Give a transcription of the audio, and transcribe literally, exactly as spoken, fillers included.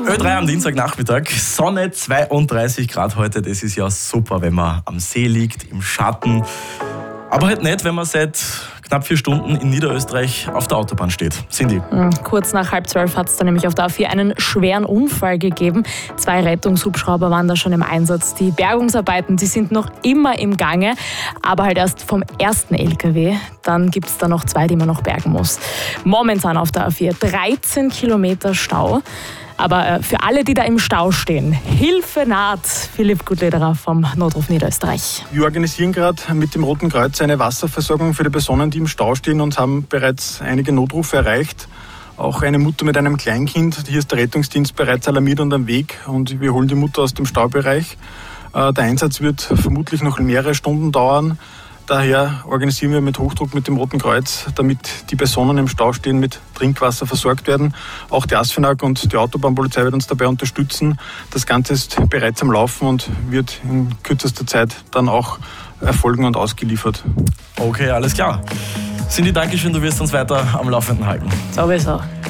Ö drei am Dienstagnachmittag, Sonne, zweiunddreißig Grad heute, das ist ja super, wenn man am See liegt, im Schatten. Aber halt nicht, wenn man seit knapp vier Stunden in Niederösterreich auf der Autobahn steht. Cindy. Kurz nach halb zwölf hat es da nämlich auf der A vier einen schweren Unfall gegeben. Zwei Rettungshubschrauber waren da schon im Einsatz. Die Bergungsarbeiten, die sind noch immer im Gange, aber halt erst vom ersten L K W. Dann gibt es da noch zwei, die man noch bergen muss. Momentan auf der A vier dreizehn Kilometer Stau. Aber für alle, die da im Stau stehen, Hilfe naht. Philipp Gutlederer vom Notruf Niederösterreich. Wir organisieren gerade mit dem Roten Kreuz eine Wasserversorgung für die Personen, die im Stau stehen, und haben bereits einige Notrufe erreicht. Auch eine Mutter mit einem Kleinkind. Hier ist der Rettungsdienst bereits alarmiert und am Weg, und wir holen die Mutter aus dem Staubereich. Der Einsatz wird vermutlich noch mehrere Stunden dauern. Daher organisieren wir mit Hochdruck mit dem Roten Kreuz, damit die Personen im Stau stehen, mit Trinkwasser versorgt werden. Auch die ASFINAG und die Autobahnpolizei wird uns dabei unterstützen. Das Ganze ist bereits am Laufen und wird in kürzester Zeit dann auch erfolgen und ausgeliefert. Okay, alles klar. Cindy, danke schön, du wirst uns weiter am Laufenden halten. Sowieso.